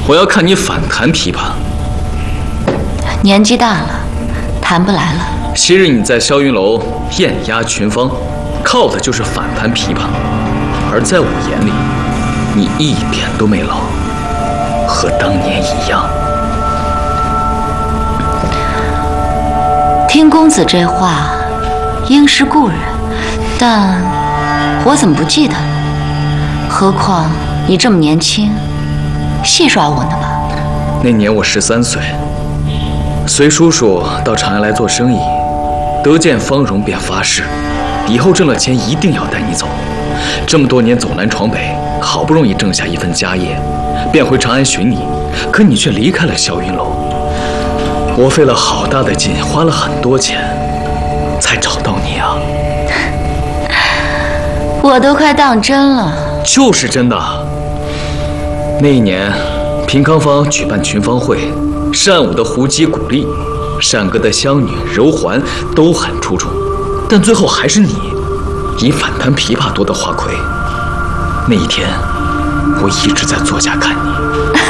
我要看你反弹琵琶。 年纪大了，弹不来了。 昔日你在霄云楼艳压群芳，靠的就是反弹琵琶，而在我眼里，你一点都没老，和当年一样。 听公子这话，应是故人，但我怎么不记得了？何况你这么年轻，戏耍我呢吧？ 那年我13岁，随叔叔到长安来做生意，得见芳容便发誓，以后挣了钱一定要带你走。这么多年走南闯北，好不容易挣下一份家业，便回长安寻你，可你却离开了霄云楼。我费了好大的劲，花了很多钱，才找到你啊！ 我都快当真了。 就是真的。那一年，平康坊举办群芳会，善舞的胡姬、古丽，善歌的湘女、柔环都很出众，但最后还是你以反弹琵琶夺得花魁。那一天，我一直在作家看你。